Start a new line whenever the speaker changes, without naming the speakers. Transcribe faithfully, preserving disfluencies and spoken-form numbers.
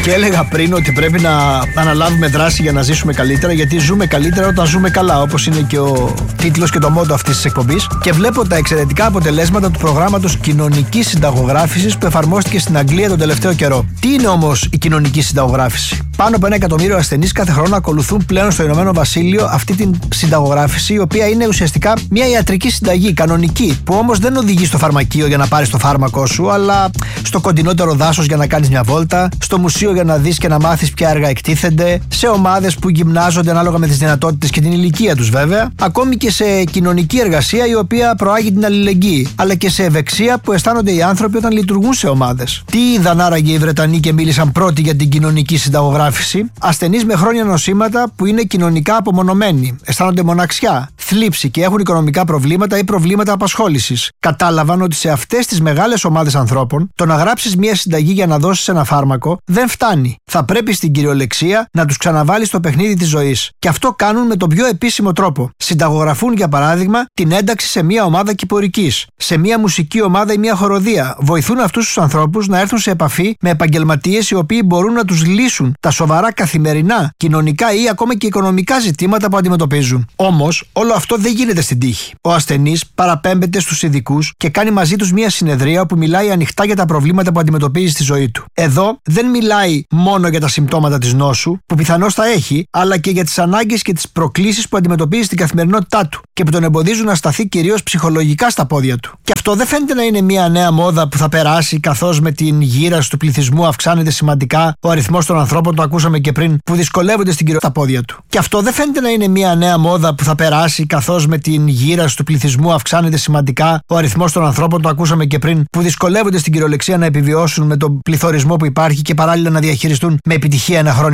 Και έλεγα πριν ότι πρέπει να αναλάβουμε δράση για να ζήσουμε καλύτερα, γιατί ζούμε καλύτερα όταν ζούμε καλά, όπως είναι και ο τίτλος και το μότο αυτής της εκπομπής. Και βλέπω τα εξαιρετικά αποτελέσματα του προγράμματος κοινωνικής συνταγογράφησης που εφαρμόστηκε στην Αγγλία τον τελευταίο καιρό. Τι είναι όμως η κοινωνική συνταγογράφηση? Πάνω από ένα εκατομμύριο ασθενείς κάθε χρόνο ακολουθούν πλέον στο Ηνωμένο Βασίλειο αυτή την συνταγογράφηση, η οποία είναι ουσιαστικά μια ιατρική συνταγή, κανονική, που όμως δεν οδηγεί στο φαρμακείο για να πάρεις το φάρμακό σου, αλλά στο κοντινότερο δάσος για να κάνεις μια βόλτα, στο μουσείο για να δεις και να μάθεις ποια έργα εκτίθενται, σε ομάδες που γυμνάζονται ανάλογα με τις δυνατότητες και την ηλικία τους βέβαια, ακόμη και σε κοινωνική εργασία η οποία προάγει την αλληλεγγύη, αλλά και σε ευεξία που αισθάνονται οι άνθρωποι όταν λειτουργούν σε ομάδες. Τι είδαν άραγε οι Βρετανοί και μίλησαν πρώτοι για την κοινωνική συνταγογράφηση? Ασθενείς με χρόνια νοσήματα που είναι κοινωνικά απομονωμένοι, αισθάνονται μοναξιά, θλίψη και έχουν οικονομικά προβλήματα ή προβλήματα απασχόλησης. Κατάλαβαν ότι σε αυτές τις μεγάλες ομάδες ανθρώπων το να γράψεις μια συνταγή για να δώσεις ένα φάρμακο δεν φτάνει. Θα πρέπει στην κυριολεξία να τους ξαναβάλεις στο παιχνίδι της ζωής. Και αυτό κάνουν με τον πιο επίσημο τρόπο. Συνταγογραφούν, για παράδειγμα, την ένταξη σε μια ομάδα κυπορικής, σε μια μουσική ομάδα ή μια χοροδία. Βοηθούν αυτούς τους ανθρώπους να έρθουν σε επαφή με επαγγελματίες οι οποίοι μπορούν να τους λύσουν τα σοβαρά καθημερινά, κοινωνικά ή ακόμα και οικονομικά ζητήματα που αντιμετωπίζουν. Όμως, όλο αυτό δεν γίνεται στην τύχη. Ο ασθενής παραπέμπεται στους ειδικούς και κάνει μαζί τους μια συνεδρία όπου μιλάει ανοιχτά για τα προβλήματα που αντιμετωπίζει στη ζωή του. Εδώ δεν μιλάει μόνο για τα συμπτώματα της νόσου, που πιθανώς θα έχει, αλλά και για τις ανάγκες και τις προκλήσεις που αντιμετωπίζει στην καθημερινότητά του και που τον εμποδίζουν να σταθεί κυρίως ψυχολογικά στα πόδια του. Και αυτό δεν φαίνεται να είναι μια νέα μόδα που θα περάσει, καθώς με την γύρανση του πληθυσμού αυξάνεται σημαντικά ο αριθμός των ανθρώπων, το ακούσαμε και πριν, που δυσκολεύονται στην κυριολεξία στα πόδια του. Και αυτό δεν φαίνεται να είναι μια νέα μόδα που θα περάσει, καθώς με την γύρανση του πληθυσμού αυξάνεται σημαντικά ο αριθμός των ανθρώπων, το ακούσαμε και πριν, που δυσκολεύονται στην κυριολεξία να επιβιώσουν με τον πληθωρισμό που υπάρχει και παράλληλα να διαχειριστούν με επιτυχία ένα χρόνο